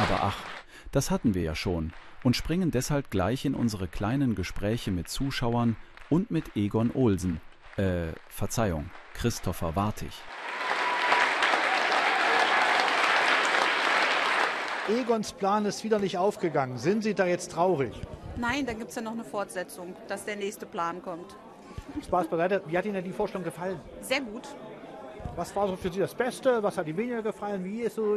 Aber ach, das hatten wir ja schon und springen deshalb gleich in unsere kleinen Gespräche mit Zuschauern und mit Egon Olsen. Verzeihung, Christopher Wartig. Egons Plan ist wieder nicht aufgegangen. Sind Sie da jetzt traurig? Nein, dann gibt es ja noch eine Fortsetzung, dass der nächste Plan kommt. Spaß beiseite. Wie hat Ihnen denn die Vorstellung gefallen? Sehr gut. Was war so für Sie das Beste? Was hat Ihnen weniger gefallen? Wie ist so